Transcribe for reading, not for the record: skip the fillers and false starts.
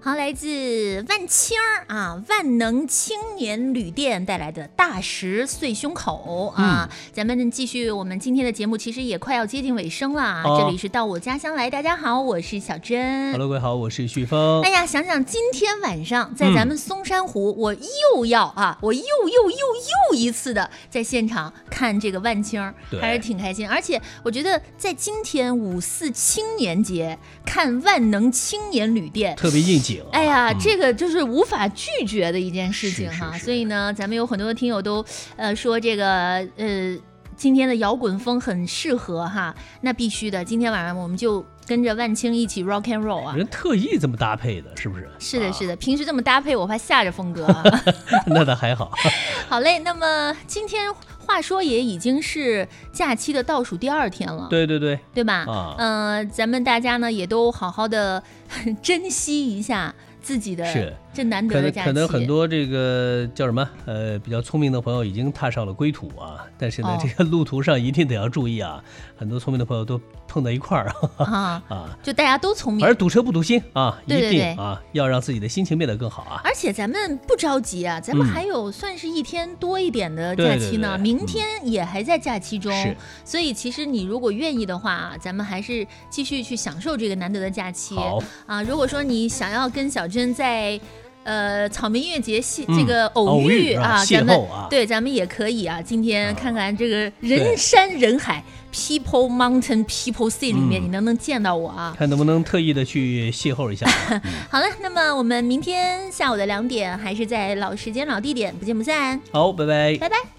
好，来自万青啊，万能青年旅店带来的大石碎胸口啊，咱们继续我们今天的节目，其实也快要接近尾声了。这里是到我家乡来，大家好，我是小珍。 Hello， 各位好，我是旭峰。 哎呀，想想今天晚上在咱们松山湖，我又要我又一次的在现场看这个万青，还是挺开心。而且我觉得在今天5·4青年节看万能青年旅店特别应景。 哎呀，这个就是无法拒绝的一件事情哈。 是所以呢，咱们有很多的听友都说这个今天的摇滚风很适合哈，那必须的。今天晚上我们就跟着万青一起 rock and roll 啊！ 人特意这么搭配的，是不是？ 是的，是的。平时这么搭配，我怕吓着峰哥。 那倒还好。 好嘞，那么今天话说也已经是假期的倒数第2天了。 对吧？咱们大家呢也都好好的珍惜一下自己的这难得的假期。 可能很多这个叫什么比较聪明的朋友已经踏上了归途啊，但是呢，这个路途上一定得要注意啊。很多聪明的朋友都碰到一块儿就大家都聪明， 而赌车不赌心啊， 对一定啊要让自己的心情变得更好啊。 而且咱们不着急啊，咱们还有算是1天多一点的假期呢，明天也还在假期中，所以其实你如果愿意的话，咱们还是继续去享受这个难得的假期。 好啊，如果说你想要跟小珍在草莓音乐节这个偶遇啊， 邂逅啊， 咱们也可以啊。今天看看这个人山人海，People Mountain People Sea 里面，你能不能见到我啊？ 看能不能特意的去邂逅一下。 好了，那么我们明天下午的2点，还是在老时间老地点，不见不散。 好，拜拜， 拜拜。